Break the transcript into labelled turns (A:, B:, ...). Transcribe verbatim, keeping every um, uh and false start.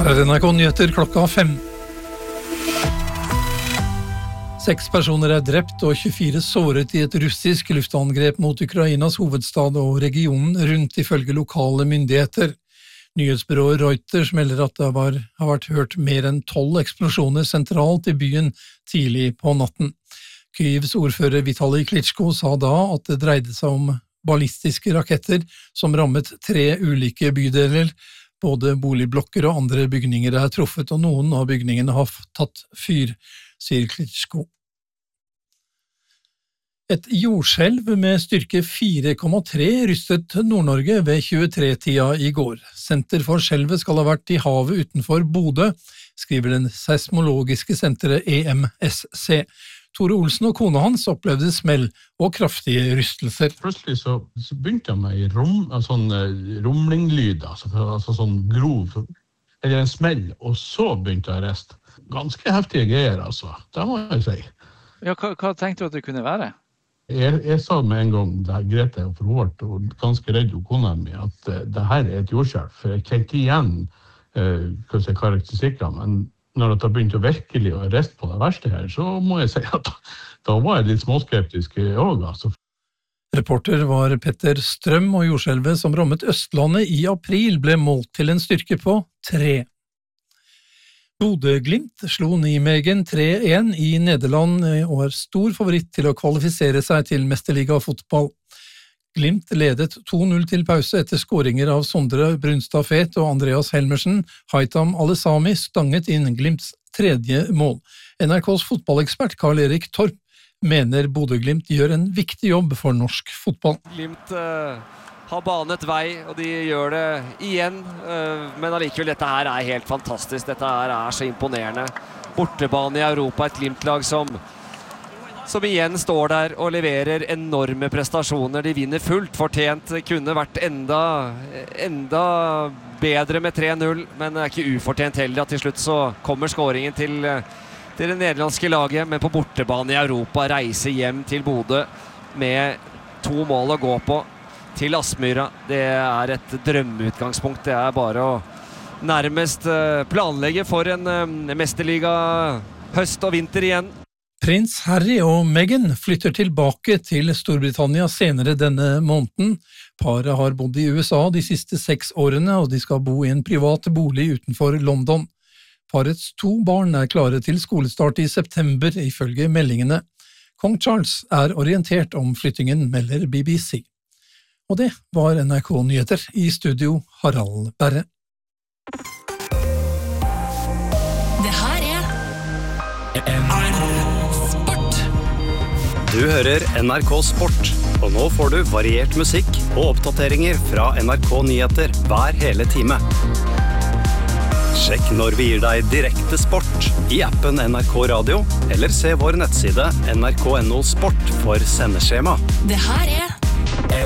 A: Her er N R K Nyheter klokka fem. Seks personer er drept og tjuefire såret i et russisk luftangrep mot Ukrainas hovedstad og regionen rundt ifølge lokale myndigheter. Nyhetsbyrået Reuters melder at det var, har vært hørt mer enn tolv eksplosjoner sentralt i byen tidlig på natten. Kyivs ordfører Vitali Klitschko sa da at det dreide seg om ballistiske raketter som rammet tre ulike bydeler. Både boligblokker og andre bygninger er truffet, og noen av bygningene har tatt fyr, sier Klitschko. Et jordskjelv med styrke fire komma tre rystet Nord-Norge ved tjuetre-tida i går. Senter for skjelvet skal ha vært i havet utenfor Bodø, skriver den seismologiske senteret E M S C. Tore Olsen og kona hans opplevde smell og kraftige rystelser.
B: Plutselig så, så begynte jeg med en rom, sånn rumlinglyd, altså, altså sånn grov, eller en smell, og så begynte jeg å riste. Ganske heftige greier, altså. Det må jeg si.
C: Ja, hva, hva tenkte du at det kunne være?
B: Jeg, jeg sa med en gang, da Grete og forhårt, og ganske redd og kona mi, at uh, det her er et jordskjelv, for jeg kjente igjen uh, hva jeg karakteristikker, men når det har begynt å virkelig å reste på det verste her, så må jeg si at da var jeg litt småskeptisk også, altså.
A: Reporter var Petter Strøm, og jordskjelvet som rammet Østlandet i april ble målt til en styrke på tre. Bodø-Glimt slo Nijmegen tre en i Nederland og er stor favoritt til å kvalifisere seg til mesterliga-fotball. Glimt ledet to null til pause etter skåringer av Sondre Brunstad Fet og Andreas Helmersen. Haitam Alesami stanget inn Glimts tredje mål. N R K's fotballekspert Karl-Erik Torp mener Bodø-Glimt gjør en viktig jobb for norsk fotball.
D: Glimt uh, har banet vei, og de gjør det igjen. Uh, men allikevel, dette her er helt fantastisk. Dette her er så imponerende. Bortebane i Europa, et Glimt-lag som som igjen står der og leverer enorme prestasjoner. De vinner fullt fortjent. Det kunne vært enda, enda bedre med tre null, men det er ikke ufortjent heller at til slutt så kommer skåringen til, til det nederlandske laget, men på bortebane i Europa reiser hjem til Bodø med to mål å gå på til Aspmyra. Det er et drømmeutgangspunkt. Det er bare å nærmest planlegge for en mesterliga høst og vinter igjen.
A: Prins Harry og Meghan flytter tilbake til Storbritannia senere denne måneden. Paret har bodd i U S A de siste seks årene, og de skal bo i en privat bolig utenfor London. Parets to barn er klare til skolestart i september, ifølge meldingene. Kong Charles er orientert om flyttingen, melder B B C. Og det var N R K Nyheter. I studio Harald Berre.
E: Det her er N R K.
F: Du hører N R K Sport, og nå får du variert musikk og oppdateringer fra N R K Nyheter hver hele time. Sjekk når vi gir deg direkte sport i appen N R K Radio, eller se vår nettside N R K punktum N O Sport for sendeskjema.
E: Det her er